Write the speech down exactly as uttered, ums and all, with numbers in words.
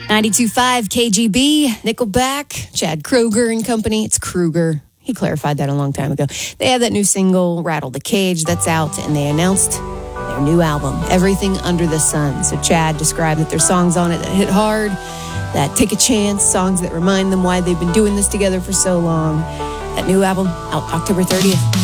ninety-two point five K G B, Nickelback, Chad Kroeger and company. It's Kruger. He clarified that a long time ago. They have that new single, Rattle the Cage, that's out, and they announced their new album, Everything Under the Sun. So Chad described that there's songs on it that hit hard, that take a chance, songs that remind them why they've been doing this together for so long. That new album, out October thirtieth.